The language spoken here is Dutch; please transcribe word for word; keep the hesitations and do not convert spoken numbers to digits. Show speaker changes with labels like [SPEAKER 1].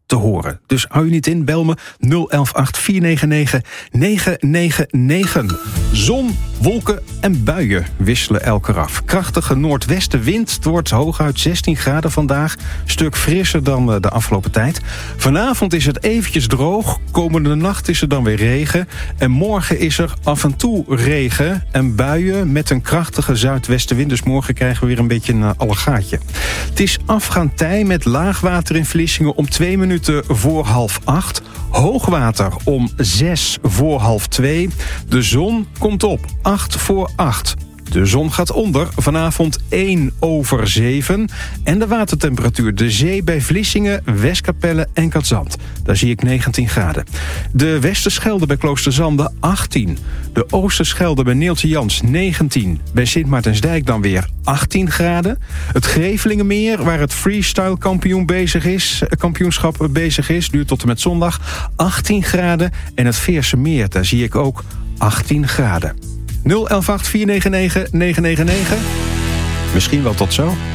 [SPEAKER 1] te horen. Dus hou je niet in, bel me nul een een acht vier negen negen negen negen negen. Zon, wolken en buien wisselen elkaar af. Krachtige noordwestenwind. Het wordt hooguit zestien graden vandaag. Stuk frisser dan de afgelopen tijd. Vanavond is het eventjes droog. Komende nacht is er dan weer regen. En morgen is er af en toe regen en buien met een krachtige zuidwestenwind. Dus morgen krijgen we weer een beetje een allegaatje. Het is afgaand tij met laagwater in Vlissingen om twee minuten voor half acht. Hoogwater om zes voor half twee. De zon komt op acht voor acht. De zon gaat onder, vanavond één over zeven. En de watertemperatuur, de zee bij Vlissingen, Westkapelle en Katzand. Daar zie ik negentien graden. De Westerschelde bij Kloosterzande achttien. De Oosterschelde bij Neeltje Jans negentien. Bij Sint Maartensdijk dan weer achttien graden. Het Grevelingenmeer, waar het freestyle kampioen bezig is, kampioenschap bezig is, duurt tot en met zondag, achttien graden. En het Veersemeer, daar zie ik ook achttien graden. nul een een acht vier negen negen negen negen negen. Misschien wel tot zo.